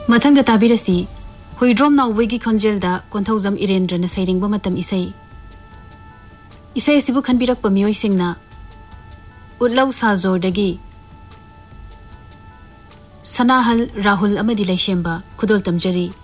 मथंग ताबिरसी हुईड्रोम नाउबेगी खंजेलदा कोंथौजम इरेंद्रन सैरिंगबा मतम इसै इसै सिबु खनबिरक पमियोय सिंगना उल्लौ साजोरदगी सनाहल राहुल अमदी लैशेंबा खुदोल तमजरी।